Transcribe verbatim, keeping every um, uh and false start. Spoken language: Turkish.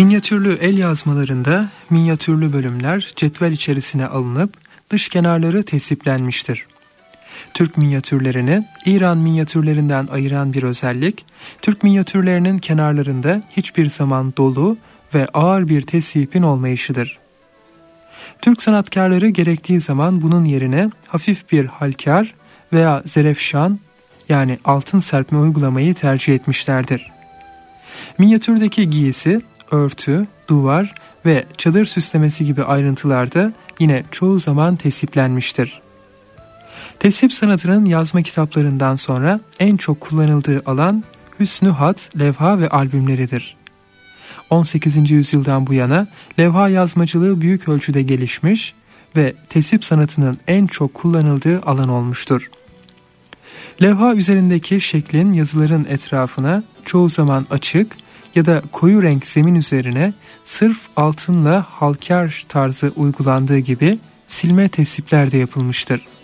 Minyatürlü el yazmalarında minyatürlü bölümler cetvel içerisine alınıp dış kenarları tesiplenmiştir. Türk minyatürlerini İran minyatürlerinden ayıran bir özellik, Türk minyatürlerinin kenarlarında hiçbir zaman dolu ve ağır bir tesipin olmayışıdır. Türk sanatkarları gerektiği zaman bunun yerine hafif bir halkar veya zerefşan yani altın serpme uygulamayı tercih etmişlerdir. Minyatürdeki giysi, örtü, duvar ve çadır süslemesi gibi ayrıntılarda yine çoğu zaman tesiplenmiştir. Tesip sanatının yazma kitaplarından sonra en çok kullanıldığı alan hüsnü hat, levha ve albümleridir. on sekizinci yüzyıldan bu yana levha yazmacılığı büyük ölçüde gelişmiş ve tesip sanatının en çok kullanıldığı alan olmuştur. Levha üzerindeki şeklin yazıların etrafına çoğu zaman açık ya da koyu renk zemin üzerine sırf altınla halkar tarzı uygulandığı gibi silme tesipler de yapılmıştır.